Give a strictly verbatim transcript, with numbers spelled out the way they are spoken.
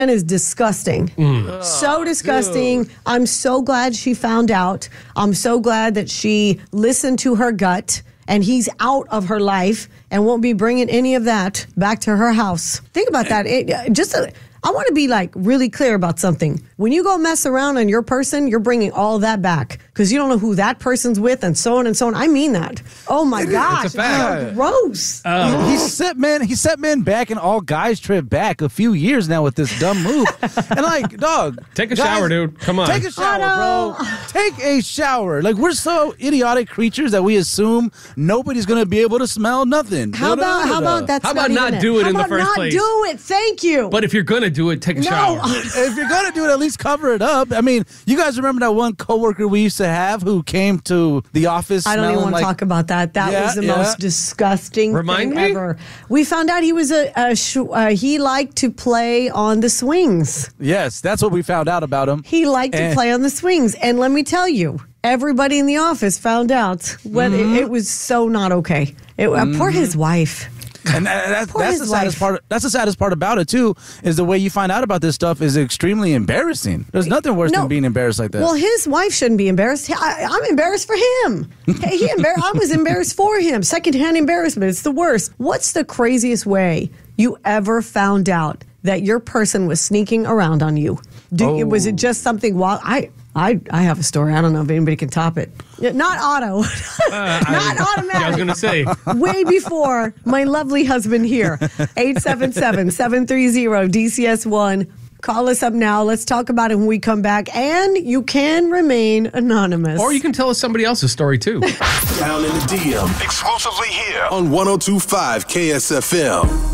is disgusting. Mm. So disgusting. Dude. I'm so glad she found out. I'm so glad that she listened to her gut and he's out of her life and won't be bringing any of that back to her house. Think about that. It, just a, I want to be like really clear about something. When you go mess around on your person, you're bringing all that back because you don't know who that person's with and so on and so on. I mean that. Oh my gosh, it's so gross. Uh, he set men. He set men back and all guys trip back a few years now with this dumb move. And like, dog, take a guys, shower, dude. Come on, take a shower, bro. Take a shower. Like we're so idiotic creatures that we assume nobody's gonna be able to smell nothing. How about how about that's how about not, not do it how in the about first not place? Do it. Thank you. But if you're gonna do it, take a no. shower. If you're gonna do it, at least cover it up. I mean, you guys remember that one coworker we used to have who came to the office? I don't even want like, to talk about that. That yeah, was the yeah. most disgusting Remind thing me? ever. We found out he was a, a sh- uh, he liked to play on the swings. Yes, that's what we found out about him. He liked and- to play on the swings, and let me tell you, everybody in the office found out when mm-hmm. it, it was so not okay. It, uh, mm-hmm. Poor his wife. And that, that's, Poor that's his the saddest wife. part. That's the saddest part about it too. Is the way you find out about this stuff is extremely embarrassing. There's nothing worse No. than being embarrassed like that. Well, his wife shouldn't be embarrassed. I, I'm embarrassed for him. Hey, he embar- I was embarrassed for him. Secondhand embarrassment. It's the worst. What's the craziest way you ever found out that your person was sneaking around on you? Do, Oh. Was it just something wild? I, I, I have a story. I don't know if anybody can top it. Yeah, not auto. Uh, not I, automatic. I was gonna say Way before my lovely husband here. eight seven seven, seven three zero, D C S one. Call us up now. Let's talk about it when we come back. And you can remain anonymous. or you can tell us somebody else's story too. Down in the D M. Exclusively here on one oh two point five K S F M.